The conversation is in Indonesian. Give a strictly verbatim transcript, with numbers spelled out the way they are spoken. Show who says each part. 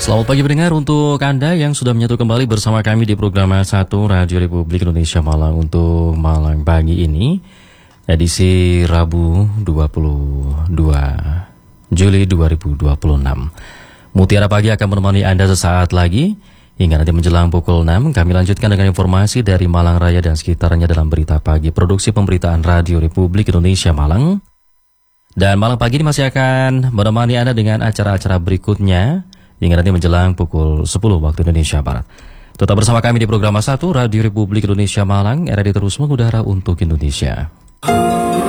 Speaker 1: Selamat pagi pendengar untuk Anda yang sudah menyatu kembali bersama kami di program satu Radio Republik Indonesia Malang untuk malam pagi ini, edisi Rabu dua puluh dua Juli dua ribu dua puluh enam. Mutiara Pagi akan menemani Anda sesaat lagi hingga nanti menjelang pukul enam. Kami lanjutkan dengan informasi dari Malang Raya dan sekitarnya dalam Berita Pagi, produksi pemberitaan Radio Republik Indonesia Malang. Dan malam pagi ini masih akan menemani Anda dengan acara-acara berikutnya hingga nanti menjelang pukul sepuluh waktu Indonesia Barat. Tetap bersama kami di program satu Radio Republik Indonesia Malang, R R I terus mengudara untuk Indonesia.